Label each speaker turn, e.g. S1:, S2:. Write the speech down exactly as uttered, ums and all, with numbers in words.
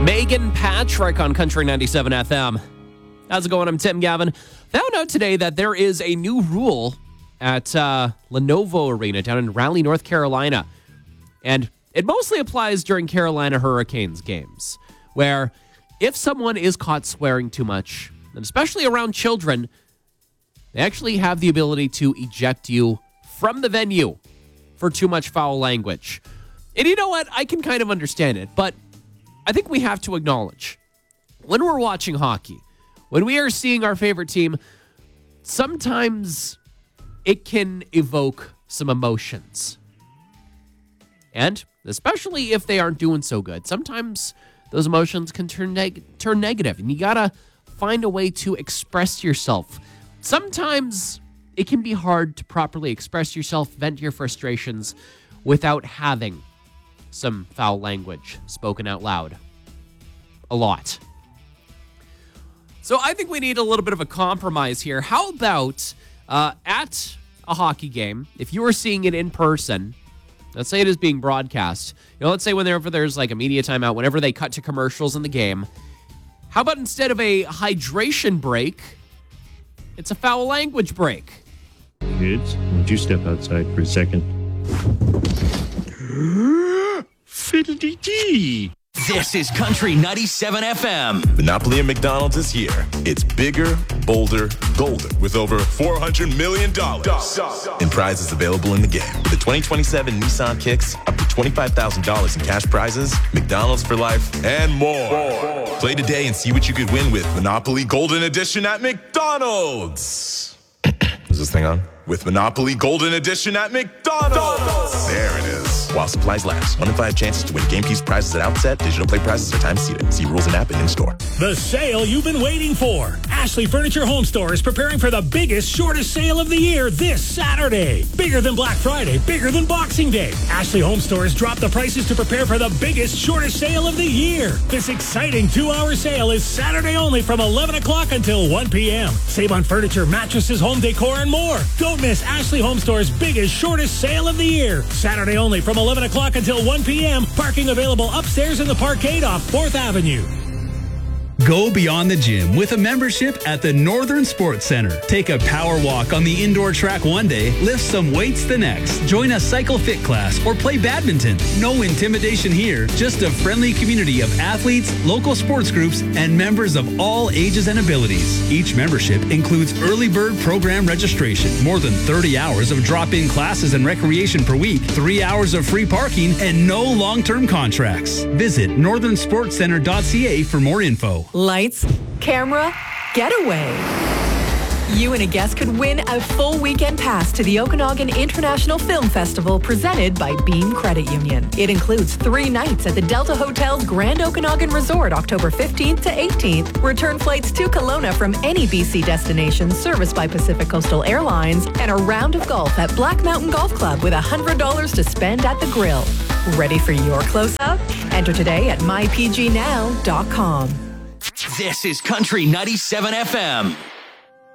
S1: Megan Patrick on Country ninety-seven F M. How's it going? I'm Tim Gavin. Found out today that there is a new rule at uh, Lenovo Arena down in Raleigh, North Carolina. And it mostly applies during Carolina Hurricanes games, where if someone is caught swearing too much, and especially around children, they actually have the ability to eject you from the venue for too much foul language. And you know what? I can kind of understand it, but I think we have to acknowledge, when we're watching hockey, when we are seeing our favorite team, sometimes it can evoke some emotions. And especially if they aren't doing so good, sometimes those emotions can turn neg- turn negative, and you gotta find a way to express yourself. Sometimes it can be hard to properly express yourself, vent your frustrations, without having some foul language spoken out loud. A lot. So I think we need a little bit of a compromise here. How about uh, at a hockey game, if you were seeing it in person, let's say it is being broadcast, you know, let's say whenever there's like a media timeout, whenever they cut to commercials in the game, how about instead of a hydration break, it's a foul language break?
S2: Kids, would you step outside for a second? Fiddle-dee-dee.
S3: This is Country ninety-seven F M.
S4: Monopoly and McDonald's is here. It's bigger, bolder, golden, with over four hundred million dollars in prizes available in the game. With the twenty twenty-seven Nissan Kicks, up to twenty-five thousand dollars in cash prizes, McDonald's for life, and more. more. Play today and see what you could win with Monopoly Golden Edition at McDonald's. Is this thing on? With Monopoly Golden Edition at McDonald's. There it is. While supplies last. One in five chances to win game piece prizes at outset. Digital play prizes are time seated. See rules and app and in-store.
S5: The sale you've been waiting for. Ashley Furniture Home Store is preparing for the biggest, shortest sale of the year this Saturday. Bigger than Black Friday, bigger than Boxing Day. Ashley Home Store has dropped the prices to prepare for the biggest, shortest sale of the year. This exciting two-hour sale is Saturday only from eleven o'clock until one p.m. Save on furniture, mattresses, home decor, and more. Don't miss Ashley Home Store's biggest, shortest sale of the year. Saturday only from eleven o'clock until one p.m. Parking available upstairs in the parkade off fourth Avenue.
S6: Go beyond the gym with a membership at the Northern Sports Center. Take a power walk on the indoor track one day, lift some weights the next. Join a cycle fit class or play badminton. No intimidation here, just a friendly community of athletes, local sports groups, and members of all ages and abilities. Each membership includes early bird program registration, more than thirty hours of drop-in classes and recreation per week, three hours of free parking, and no long-term contracts. Visit northern sports center dot c a for more info.
S7: Lights, camera, getaway. You and a guest could win a full weekend pass to the Okanagan International Film Festival presented by Beam Credit Union. It includes three nights at the Delta Hotel's Grand Okanagan Resort, October fifteenth to eighteenth. Return flights to Kelowna from any B C destination serviced by Pacific Coastal Airlines, and a round of golf at Black Mountain Golf Club with one hundred dollars to spend at the grill. Ready for your close-up? Enter today at my p g now dot com.
S3: This is Country ninety-seven F M.